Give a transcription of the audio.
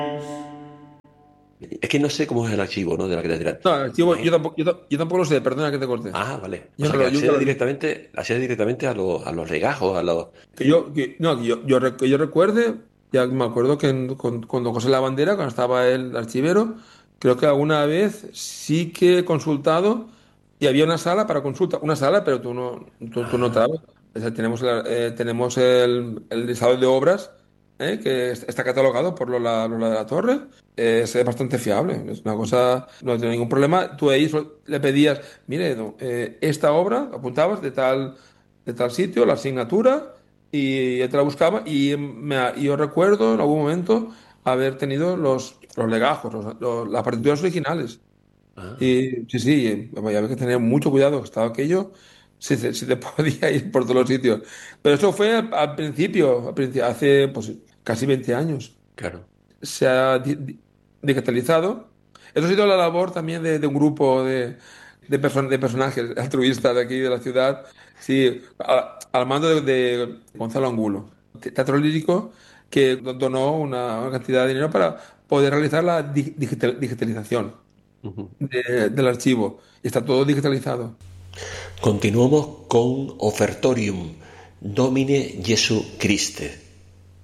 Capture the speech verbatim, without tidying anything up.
Es que no sé cómo es el archivo, ¿no? De la catedral. No, el archivo, yo Imagino. tampoco, yo, ta- yo tampoco lo sé, perdona que te corté. Ah, vale. O Yo sea no que lo, yo nunca accede lo- directamente, accede directamente a, los a los legajos, a los. que yo, que- no, que yo, yo, rec- que yo recuerde, ya me acuerdo que en- con- cuando José la Bandera, cuando estaba el archivero, creo que alguna vez sí que he consultado y había una sala para consulta, una sala, pero tú no, tú, tú no Ah, estabas. O sea, tenemos, el, eh, tenemos el, el listado de obras, eh, que es- está catalogado por Lola, Lola de la Torre. Es, es bastante fiable, es una cosa, no tiene ningún problema. Tú ahí solo le pedías, mire, no, eh, esta obra, apuntabas de tal de tal sitio, la asignatura, y ya te la buscaba. Y me, ha- y yo recuerdo en algún momento haber tenido los, los legajos, los- los- las partituras originales. ah, Y sí, sí, había que tener mucho cuidado, que estaba aquello, si te, si te podía ir por todos los sitios. Pero eso fue al, al principio, al principio, hace pues, casi veinte años. claro. Se ha di- di- digitalizado. Eso ha sido la labor también de, de un grupo de, de, person- de personajes altruistas de aquí de la ciudad, sí, a- al mando de, de Gonzalo Angulo, te- teatro lírico, que do- donó una, una cantidad de dinero para poder realizar la di- digital- digitalización Ujú. de- del archivo. Y está todo digitalizado. Continuamos con Ofertorium, Domine Jesu Christe.